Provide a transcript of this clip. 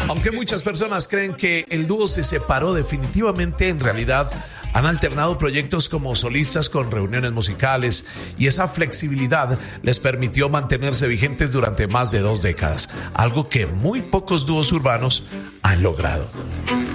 Aunque muchas personas creen que el dúo se separó definitivamente, en realidad han alternado proyectos como solistas con reuniones musicales y esa flexibilidad les permitió mantenerse vigentes durante más de 2 décadas, algo que muy pocos dúos urbanos han logrado.